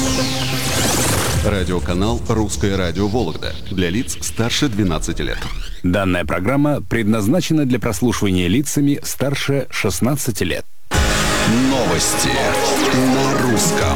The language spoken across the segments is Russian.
Радиоканал «Русское радио Вологда» для лиц старше 12 лет. Данная программа предназначена для прослушивания лицами старше 16 лет. Новости на русском.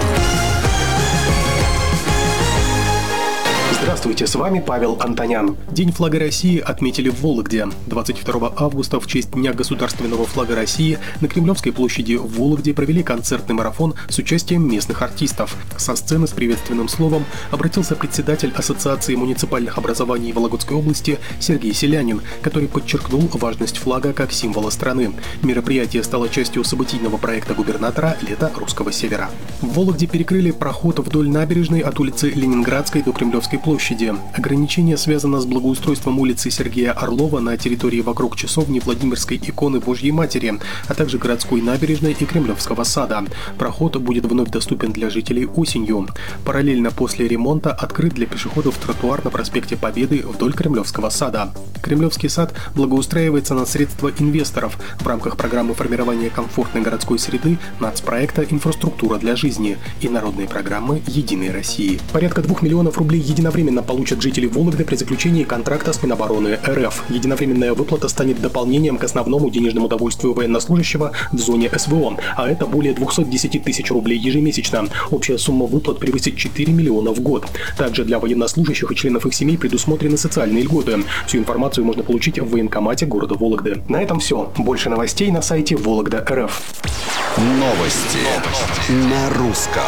Здравствуйте, с вами Павел Антонян. День флага России отметили в Вологде. 22 августа в честь Дня государственного флага России на Кремлевской площади в Вологде провели концертный марафон с участием местных артистов. Со сцены с приветственным словом обратился председатель Ассоциации муниципальных образований Вологодской области Сергей Селянин, который подчеркнул важность флага как символа страны. Мероприятие стало частью событийного проекта губернатора «Лето русского севера». В Вологде перекрыли проход вдоль набережной от улицы Ленинградской до Кремлевской площади. Ограничение связано с благоустройством улицы Сергея Орлова на территории вокруг часовни Владимирской иконы Божьей Матери, а также городской набережной и Кремлевского сада. Проход будет вновь доступен для жителей осенью. Параллельно после ремонта открыт для пешеходов тротуар на проспекте Победы вдоль Кремлевского сада. Кремлевский сад благоустраивается на средства инвесторов в рамках программы формирования комфортной городской среды нацпроекта «Инфраструктура для жизни» и народной программы «Единой России». Порядка 2 миллионов рублей единовременно получат жители Вологды при заключении контракта с Минобороны РФ. Единовременная выплата станет дополнением к основному денежному удовольствию военнослужащего в зоне СВО, а это более 210 тысяч рублей ежемесячно. Общая сумма выплат превысит 4 миллиона в год. Также для военнослужащих и членов их семей предусмотрены социальные льготы. Всю информацию можно получить в военкомате города Вологды. На этом все. Больше новостей на сайте Вологда.РФ. Новости на русском.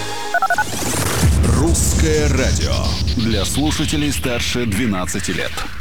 Русское радио для слушателей старше 12 лет.